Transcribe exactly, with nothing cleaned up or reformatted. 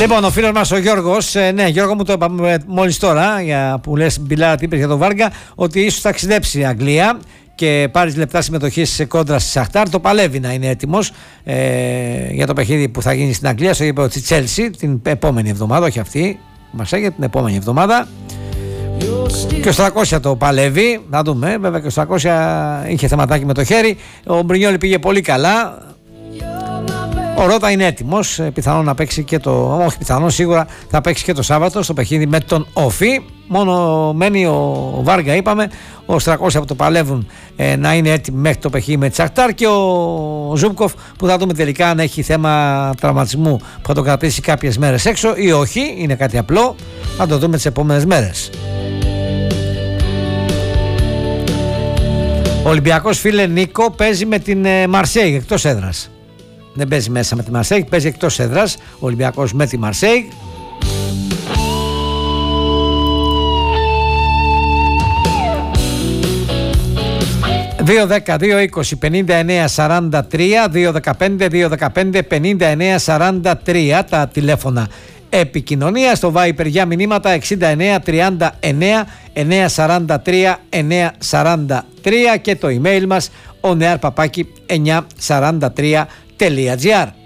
Λοιπόν, ο φίλος μας ο Γιώργος, ε, ναι, Γιώργο μου το είπαμε μόλις τώρα, για, που λες Μπιλάρα τι είπες για τον Βάργα, ότι ίσως θα ταξιδέψει η Αγγλία και πάρει λεπτά συμμετοχή σε κόντρα στη Σαχτάρ. Το παλεύει να είναι έτοιμος ε, για το παιχνίδι που θα γίνει στην Αγγλία, στο γήπεδο της Τσέλσι την επόμενη εβδομάδα, όχι αυτή, μας έγινε την επόμενη εβδομάδα. Και ο Στρακόσια το παλεύει, να δούμε. Βέβαια και ο Στρακόσια είχε θεματάκι με το χέρι. Ο Μπρινιόλι πήγε πολύ καλά. Ο Ρώτα είναι έτοιμος, πιθανόν να παίξει και το. Όχι πιθανόν, σίγουρα θα παίξει και το Σάββατο στο παιχνίδι με τον Όφη. Μόνο μένει ο Βάργα, είπαμε. Ο Στρακόσια που το παλεύουν ε, να είναι έτοιμοι μέχρι το παιχνίδι με τη Σαχτάρ. Και ο Ζούμπκοφ που θα δούμε τελικά αν έχει θέμα τραυματισμού που θα τον κρατήσει κάποιες μέρες έξω ή όχι. Είναι κάτι απλό. Θα το δούμε τις επόμενες μέρες. Ο Ολυμπιακός, φίλε Νίκο, παίζει με την Μαρσέιγ εκτός έδρας. Δεν παίζει μέσα με τη Μαρσέιγ, παίζει εκτός έδρας ο Ολυμπιακός με τη Μαρσέιγ. δύο δέκα δύο είκοσι πενήντα εννέα σαράντα τρία, δύο δεκαπέντε δύο δεκαπέντε πενήντα εννέα σαράντα τρία τα τηλέφωνα επικοινωνία. Στο Viper για μηνύματα εξήντα εννέα τριάντα εννέα εννιακόσια σαράντα τρία εννιακόσια σαράντα τρία και το email μας onear παπάκι εννιακόσια σαράντα τρία τελεία τζι άρ.